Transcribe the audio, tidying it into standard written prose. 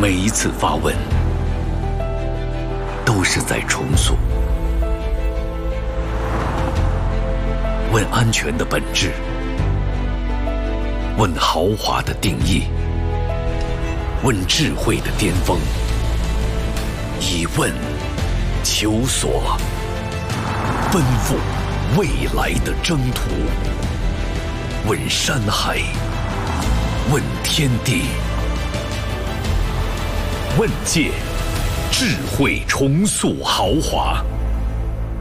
每一次发问，都是在重塑。问安全的本质，问豪华的定义，问智慧的巅峰，以问求索，奔赴未来的征途。问山海，问天地，问界，智慧重塑豪华。